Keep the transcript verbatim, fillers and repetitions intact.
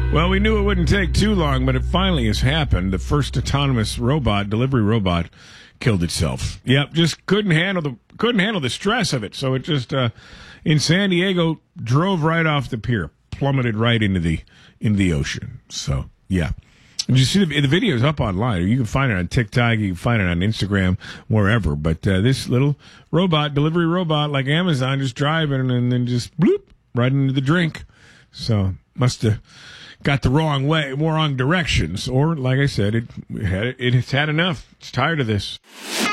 Well, we knew it wouldn't take too long, but it finally has happened. The first autonomous robot, delivery robot, killed itself. Yep, just couldn't handle the couldn't handle the stress of it. So it just uh, in San Diego drove right off the pier, plummeted right into the into the ocean. So yeah. Did you see the, the video's up online? You can find it on TikTok, you can find it on Instagram, wherever. But uh, this little robot, delivery robot like Amazon, just driving and then just bloop right into the drink. So must have got the wrong way, wrong directions, or like I said, it had it's had enough. It's tired of this.